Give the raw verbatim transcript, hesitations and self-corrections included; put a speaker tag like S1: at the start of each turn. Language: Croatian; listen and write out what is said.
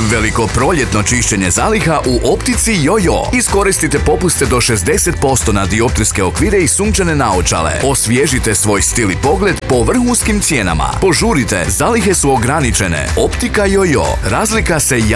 S1: Veliko proljetno čišćenje zaliha u optici Jojo. Iskoristite popuste do šezdeset posto na dioptrijske okvire i sunčane naočale. Osvježite svoj stil i pogled po vrhunskim cijenama. Požurite, zalihe su ograničene. Optika Jojo. Razlika se